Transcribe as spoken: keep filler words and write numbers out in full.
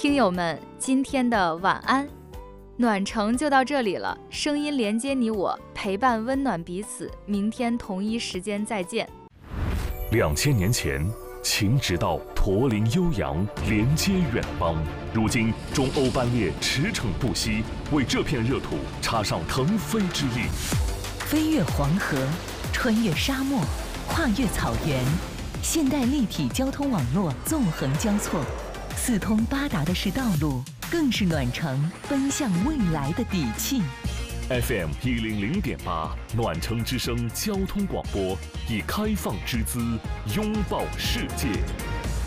听友们，今天的晚安暖城就到这里了，声音连接你我，陪伴温暖彼此，明天同一时间再见。 两千年前，秦直道驼铃悠扬，连接远方。如今，中欧班列驰骋不息，为这片热土插上腾飞之翼。 飞越黄河，穿越沙漠，跨越草原，现代立体交通网络纵横交错，四通八达的是道路，更是暖城奔向未来的底气。 F M 一零零点八，暖城之声交通广播，以开放之姿拥抱世界。